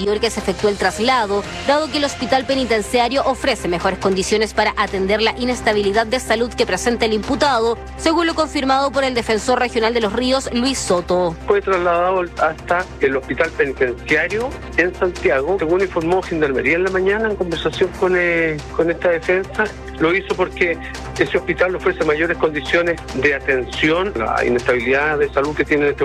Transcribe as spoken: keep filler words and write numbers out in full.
anterior que se efectuó el traslado, dado que el hospital penitenciario ofrece mejores condiciones para atender la inestabilidad de salud que presenta el imputado, según lo confirmado por el defensor regional de Los Ríos, Luis Soto. Fue trasladado hasta el hospital penitenciario en Santiago, según informó Gendarmería en la mañana en conversación con, eh, con esta defensa. Lo hizo porque ese hospital ofrece mayores condiciones de atención, la inestabilidad de salud que tiene este